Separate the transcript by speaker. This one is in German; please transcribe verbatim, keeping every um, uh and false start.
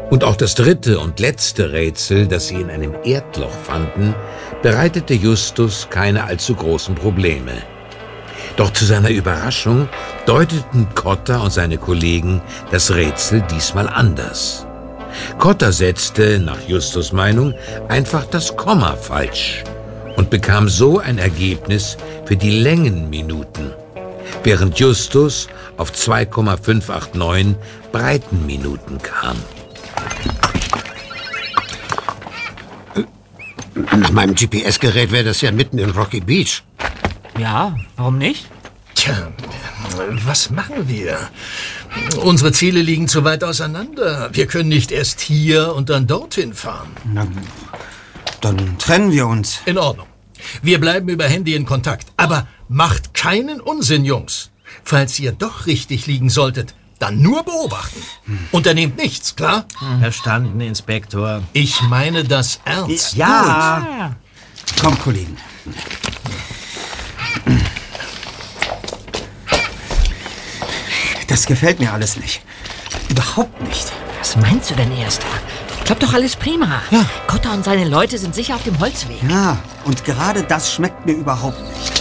Speaker 1: Und auch das dritte und letzte Rätsel, das sie in einem Erdloch fanden, bereitete Justus keine allzu großen Probleme. Doch zu seiner Überraschung deuteten Kotter und seine Kollegen das Rätsel diesmal anders. Kotter setzte, nach Justus' Meinung, einfach das Komma falsch und bekam so ein Ergebnis für die Längenminuten, während Justus auf zwei Komma fünf acht neun Breitenminuten kam.
Speaker 2: Nach meinem G P S-Gerät wäre das ja mitten in Rocky Beach.
Speaker 3: Ja, warum nicht?
Speaker 4: Tja, was machen wir? Unsere Ziele liegen zu weit auseinander. Wir können nicht erst hier und dann dorthin fahren.
Speaker 5: Na, dann trennen wir uns.
Speaker 4: In Ordnung. Wir bleiben über Handy in Kontakt. Aber macht keinen Unsinn, Jungs. Falls ihr doch richtig liegen solltet, dann nur beobachten. Unternehmt nichts, klar?
Speaker 6: Verstanden, Inspektor.
Speaker 4: Ich meine das ernst.
Speaker 5: Ja. Gut. Komm, Kollegen. Das gefällt mir alles nicht. Überhaupt nicht.
Speaker 3: Was meinst du denn, Erster? Klappt doch alles prima. Ja. Kotter und seine Leute sind sicher auf dem Holzweg.
Speaker 5: Ja, und gerade das schmeckt mir überhaupt nicht.